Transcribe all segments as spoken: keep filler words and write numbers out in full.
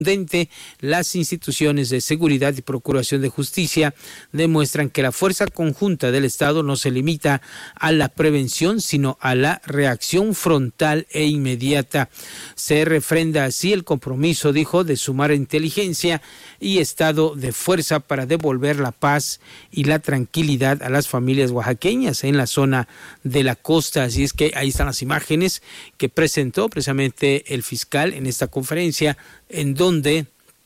Las instituciones de seguridad y procuración de justicia demuestran que la fuerza conjunta del Estado no se limita a la prevención, sino a la reacción frontal e inmediata. Se refrenda así el compromiso, dijo, de sumar inteligencia y estado de fuerza para devolver la paz y la tranquilidad a las familias oaxaqueñas en la zona de la costa. Así es que ahí están las imágenes que presentó precisamente el fiscal en esta conferencia, en donde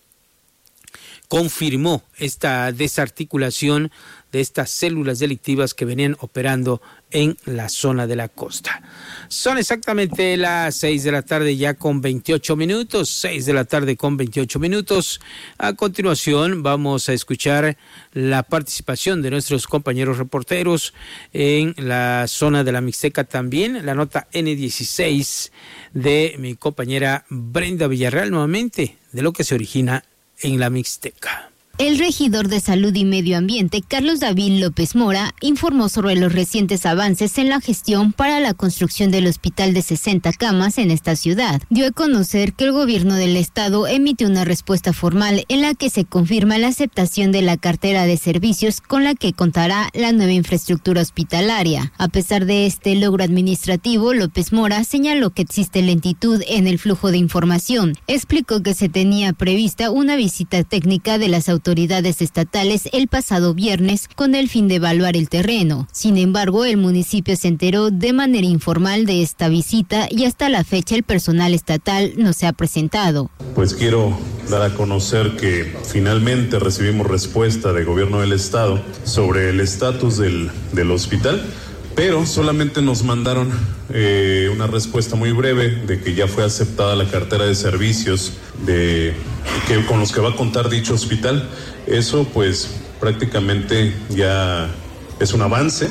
confirmó esta desarticulación de estas células delictivas que venían operando en la zona de la costa. Son exactamente las seis de la tarde ya con veintiocho minutos, seis de la tarde con veintiocho minutos. A continuación vamos a escuchar la participación de nuestros compañeros reporteros en la zona de la Mixteca también, la nota ene dieciséis de mi compañera Brenda Villarreal, nuevamente de lo que se origina en la Mixteca. El regidor de Salud y Medio Ambiente, Carlos David López Mora, informó sobre los recientes avances en la gestión para la construcción del hospital de sesenta camas en esta ciudad. Dio a conocer que el gobierno del estado emitió una respuesta formal en la que se confirma la aceptación de la cartera de servicios con la que contará la nueva infraestructura hospitalaria. A pesar de este logro administrativo, López Mora señaló que existe lentitud en el flujo de información. Explicó que se tenía prevista una visita técnica de las autoridades autoridades estatales el pasado viernes con el fin de evaluar el terreno. Sin embargo, el municipio se enteró de manera informal de esta visita y hasta la fecha el personal estatal no se ha presentado. Pues quiero dar a conocer que finalmente recibimos respuesta del gobierno del estado sobre el estatus del, del hospital, pero solamente nos mandaron eh, una respuesta muy breve de que ya fue aceptada la cartera de servicios de que con los que va a contar dicho hospital. Eso pues prácticamente ya es un avance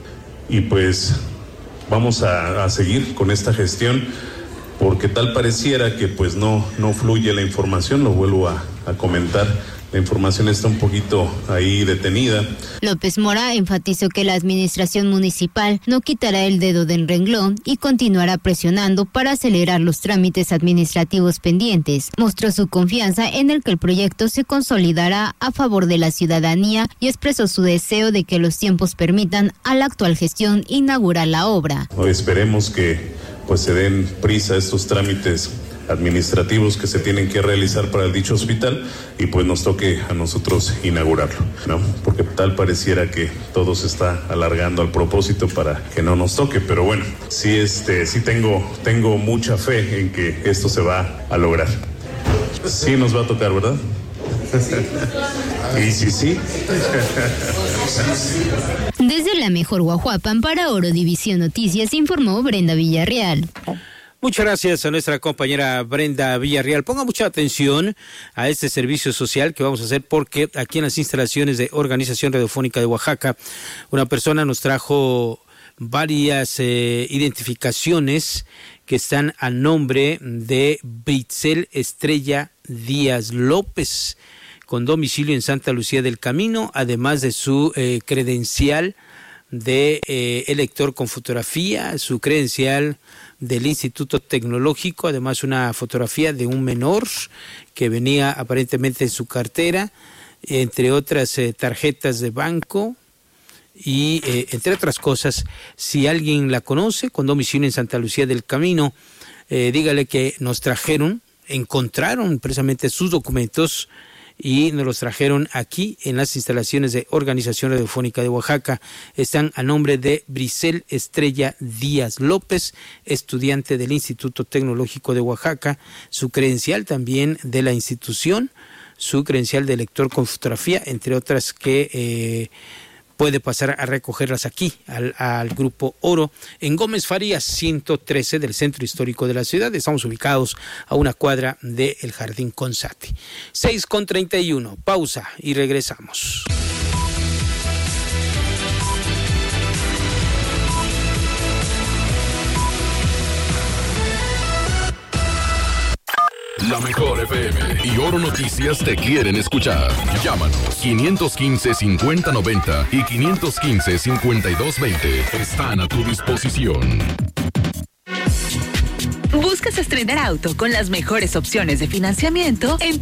y pues vamos a, a seguir con esta gestión, porque tal pareciera que pues no, no fluye la información. Lo vuelvo a, a comentar. La información está un poquito ahí detenida. López Mora enfatizó que la administración municipal no quitará el dedo del renglón y continuará presionando para acelerar los trámites administrativos pendientes. Mostró su confianza en el que el proyecto se consolidará a favor de la ciudadanía y expresó su deseo de que los tiempos permitan a la actual gestión inaugurar la obra. Hoy esperemos que pues se den prisa a estos trámites administrativos que se tienen que realizar para el dicho hospital y pues nos toque a nosotros inaugurarlo, ¿no? Porque tal pareciera que todo se está alargando al propósito para que no nos toque, pero bueno, sí, este, sí tengo, tengo mucha fe en que esto se va a lograr. Sí nos va a tocar, ¿verdad? Y sí, sí. Desde la mejor Guajuapan para Oro División Noticias informó Brenda Villarreal. Muchas gracias a nuestra compañera Brenda Villarreal. Ponga mucha atención a este servicio social que vamos a hacer, porque aquí en las instalaciones de Organización Radiofónica de Oaxaca, una persona nos trajo varias eh, identificaciones que están a nombre de Britzel Estrella Díaz López, con domicilio en Santa Lucía del Camino, además de su eh, credencial de eh, elector con fotografía, su credencial del Instituto Tecnológico, además una fotografía de un menor que venía aparentemente en su cartera, entre otras eh, tarjetas de banco y eh, entre otras cosas. Si alguien la conoce, con domicilio en Santa Lucía del Camino, eh, dígale que nos trajeron, encontraron precisamente sus documentos y nos los trajeron aquí en las instalaciones de Organización Radiofónica de Oaxaca. Están a nombre de Britzel Estrella Díaz López, estudiante del Instituto Tecnológico de Oaxaca, su credencial también de la institución, su credencial de lector con fotografía, entre otras que eh, puede pasar a recogerlas aquí al, al Grupo Oro en Gómez Farías ciento trece del centro histórico de la ciudad. Estamos ubicados a una cuadra del Jardín Consati. seis con treinta y uno, pausa y regresamos. La mejor F M y Oro Noticias te quieren escuchar. Llámanos quinientos quince, cincuenta noventa y quinientos quince, cincuenta y dos veinte. Están a tu disposición. ¿Buscas estrenar auto con las mejores opciones de financiamiento? En